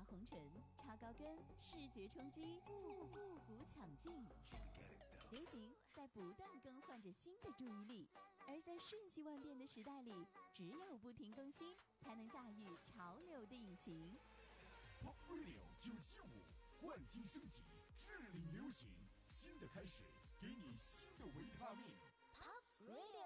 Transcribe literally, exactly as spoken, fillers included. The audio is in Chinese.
红唇，超高跟，视觉冲击，复复古抢镜。流行在不断更换着新的注意力，而在瞬息万变的时代里，只有不停更新，才能驾驭潮流的引擎。 Pop Radio 九七五，焕新升级，致力流行，新的开始，给你新的维他命。 Pop Radio。